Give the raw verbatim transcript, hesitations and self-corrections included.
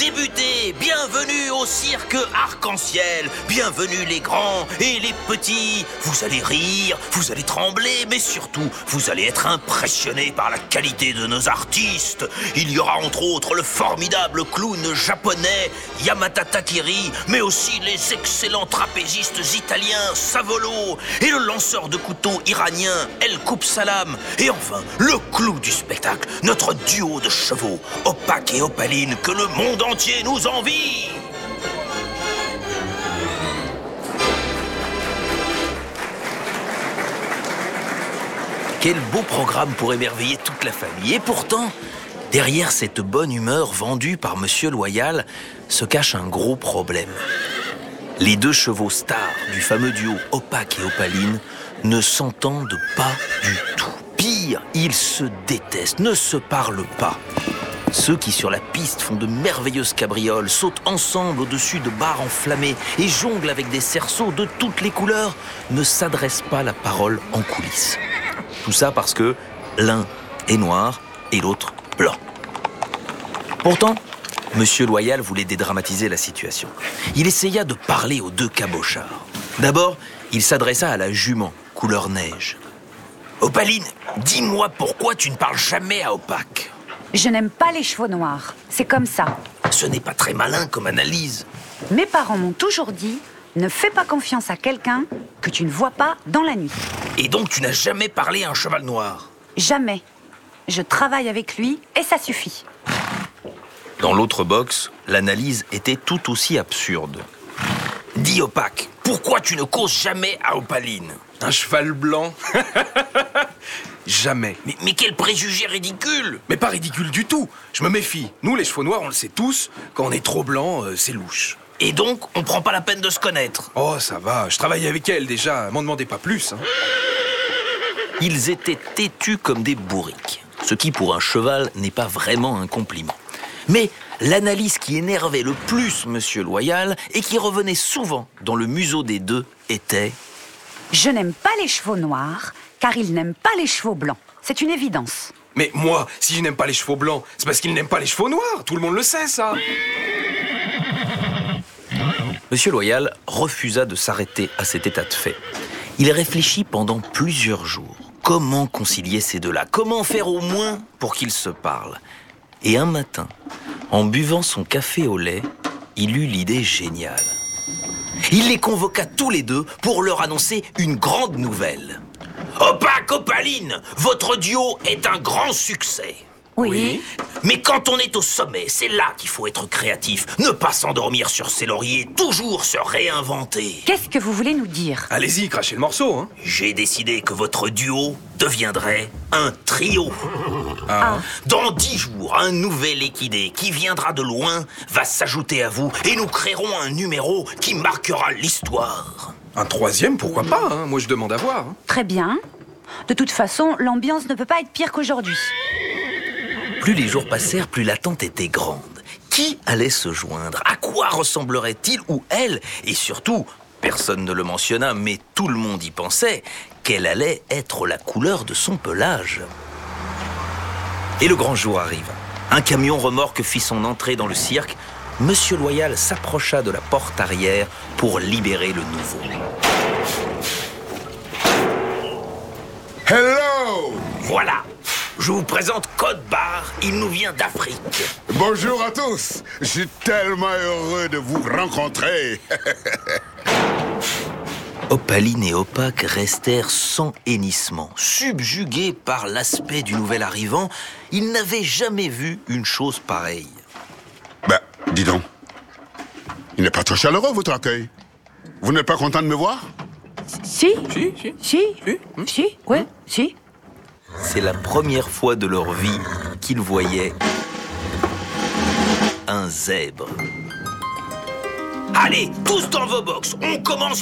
Débutez, bienvenue au cirque arc-en-ciel, bienvenue les grands et les petits. Vous allez rire, vous allez trembler, mais surtout, vous allez être impressionnés par la qualité de nos artistes. Il y aura entre autres le formidable clown japonais Yamata Takiri, mais aussi les excellents trapézistes italiens Savolo et le lanceur de couteaux iranien El Koupsalam. Et enfin, le clou du spectacle, notre duo de chevaux, Opak et Opaline, que le monde entier nous envie. Quel beau programme pour émerveiller toute la famille. Et pourtant, derrière cette bonne humeur vendue par Monsieur Loyal se cache un gros problème. Les deux chevaux stars du fameux duo Opak et Opaline ne s'entendent pas du tout. Pire, ils se détestent, ne se parlent pas. Ceux qui sur la piste font de merveilleuses cabrioles, sautent ensemble au-dessus de barres enflammées et jonglent avec des cerceaux de toutes les couleurs, ne s'adressent pas la parole en coulisses. Tout ça parce que l'un est noir et l'autre blanc. Pourtant, Monsieur Loyal voulait dédramatiser la situation. Il essaya de parler aux deux cabochards. D'abord, il s'adressa à la jument, couleur neige. « Opaline, dis-moi pourquoi tu ne parles jamais à Opak ?» Je n'aime pas les chevaux noirs, c'est comme ça. Ce n'est pas très malin comme analyse. Mes parents m'ont toujours dit, ne fais pas confiance à quelqu'un que tu ne vois pas dans la nuit. Et donc tu n'as jamais parlé à un cheval noir? Jamais. Je travaille avec lui et ça suffit. Dans l'autre box, l'analyse était tout aussi absurde. Dis Opak, pourquoi tu ne causes jamais à Opaline? Un cheval blanc? Jamais. Mais, mais quel préjugé ridicule! Mais pas ridicule du tout. Je me méfie. Nous, les chevaux noirs, on le sait tous. Quand on est trop blanc, euh, c'est louche. Et donc, on prend pas la peine de se connaître? Oh, ça va. Je travaille avec elle déjà. M'en demandez pas plus. Hein. Ils étaient têtus comme des bourriques. Ce qui, pour un cheval, n'est pas vraiment un compliment. Mais l'analyse qui énervait le plus Monsieur Loyal et qui revenait souvent dans le museau des deux était... Je n'aime pas les chevaux noirs, car ils n'aiment pas les chevaux blancs. C'est une évidence. Mais moi, si je n'aime pas les chevaux blancs, c'est parce qu'ils n'aiment pas les chevaux noirs. Tout le monde le sait, ça. Monsieur Loyal refusa de s'arrêter à cet état de fait. Il réfléchit pendant plusieurs jours. Comment concilier ces deux-là? Comment faire au moins pour qu'ils se parlent? Et un matin, en buvant son café au lait, il eut l'idée géniale. Il les convoqua tous les deux pour leur annoncer une grande nouvelle. Opak, Opaline, votre duo est un grand succès. Oui. oui. Mais quand on est au sommet, c'est là qu'il faut être créatif. Ne pas s'endormir sur ses lauriers, toujours se réinventer. Qu'est-ce que vous voulez nous dire? Allez-y, crachez le morceau. Hein. J'ai décidé que votre duo deviendrait un trio. Ah. Dans dix jours, un nouvel équidé qui viendra de loin va s'ajouter à vous et nous créerons un numéro qui marquera l'histoire. Un troisième, pourquoi pas hein. Moi, je demande à voir. Hein. Très bien. De toute façon, l'ambiance ne peut pas être pire qu'aujourd'hui. Plus les jours passèrent, plus l'attente était grande. Qui allait se joindre? À quoi ressemblerait-il ou elle? Et surtout, personne ne le mentionna, mais tout le monde y pensait, quelle allait être la couleur de son pelage. Et le grand jour arriva. Un camion remorque fit son entrée dans le cirque. Monsieur Loyal s'approcha de la porte arrière pour libérer le nouveau. Hello! Voilà, je vous présente Code Barre, il nous vient d'Afrique. Bonjour à tous, je suis tellement heureux de vous rencontrer. Opaline et Opak restèrent sans hennissement, subjugués par l'aspect du nouvel arrivant. Ils n'avaient jamais vu une chose pareille. Ben, dis donc, il n'est pas trop chaleureux votre accueil. Vous n'êtes pas content de me voir? Si. Si, si. Si. Si, hmm. Si, ouais, hmm. si. C'est la première fois de leur vie qu'ils voyaient un zèbre. Allez, tous dans vos box, on commence